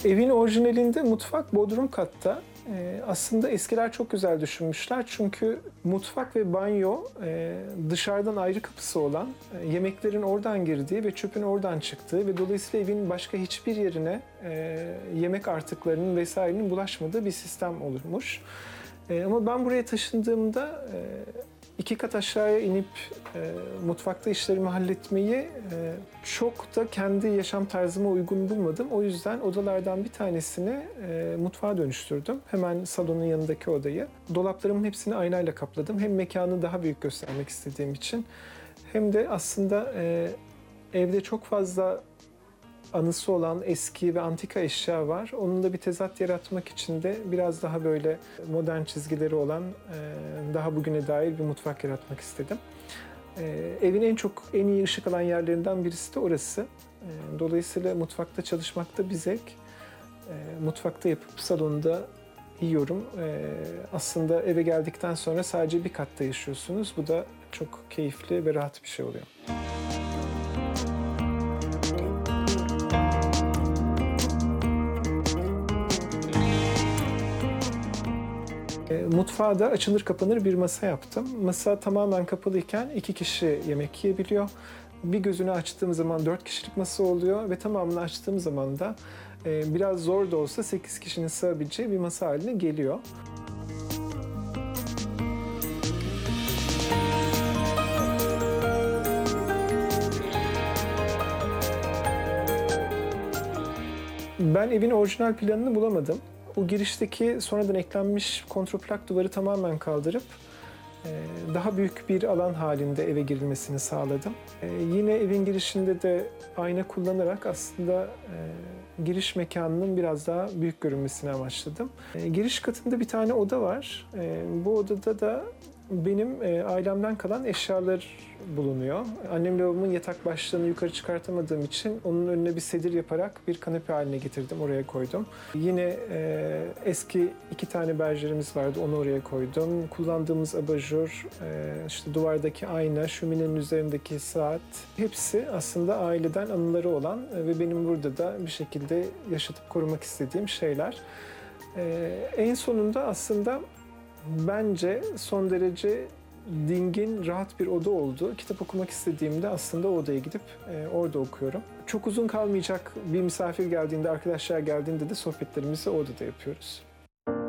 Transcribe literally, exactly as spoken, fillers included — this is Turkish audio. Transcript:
Evin orijinalinde mutfak bodrum katta. Ee, aslında eskiler çok güzel düşünmüşler çünkü mutfak ve banyo e, dışarıdan ayrı kapısı olan, e, yemeklerin oradan girdiği ve çöpün oradan çıktığı ve dolayısıyla evin başka hiçbir yerine e, yemek artıklarının vesairenin bulaşmadığı bir sistem olurmuş. E, ama ben buraya taşındığımda e, iki kat aşağıya inip e, mutfakta işlerimi halletmeyi e, çok da kendi yaşam tarzıma uygun bulmadım. O yüzden odalardan bir tanesini e, mutfağa dönüştürdüm. Hemen salonun yanındaki odayı. Dolaplarımın hepsini aynayla kapladım. Hem mekanı daha büyük göstermek istediğim için hem de aslında e, evde çok fazla anısı olan eski ve antika eşya var. Onun da bir tezat yaratmak için de biraz daha böyle modern çizgileri olan, daha bugüne dair bir mutfak yaratmak istedim. Evin en çok, en iyi ışık alan yerlerinden birisi de orası. Dolayısıyla mutfakta çalışmak da bir zevk. Mutfakta yapıp salonda yiyorum. Aslında eve geldikten sonra sadece bir katta yaşıyorsunuz. Bu da çok keyifli ve rahat bir şey oluyor. Mutfağa da açılır kapanır bir masa yaptım. Masa tamamen kapalıyken iki kişi yemek yiyebiliyor. Bir gözünü açtığım zaman dört kişilik masa oluyor ve tamamını açtığım zaman da biraz zor da olsa sekiz kişinin sığabileceği bir masa haline geliyor. Ben evin orijinal planını bulamadım. O girişteki sonradan eklenmiş kontraplak duvarı tamamen kaldırıp daha büyük bir alan halinde eve girilmesini sağladım. Yine evin girişinde de ayna kullanarak aslında giriş mekanının biraz daha büyük görünmesini amaçladım. Giriş katında bir tane oda var. Bu odada da benim ailemden kalan eşyalar bulunuyor. Annemle babamın yatak başlığını yukarı çıkartamadığım için onun önüne bir sedir yaparak bir kanepe haline getirdim, oraya koydum. Yine e, eski iki tane berjerimiz vardı, onu oraya koydum. Kullandığımız abajur, e, işte duvardaki ayna, şöminenin üzerindeki saat, hepsi aslında aileden anıları olan ve benim burada da bir şekilde yaşatıp korumak istediğim şeyler. E, en sonunda aslında bence son derece dingin, rahat bir oda oldu. Kitap okumak istediğimde aslında o odaya gidip e, orada okuyorum. Çok uzun kalmayacak bir misafir geldiğinde, arkadaşlar geldiğinde de sohbetlerimizi o odada yapıyoruz.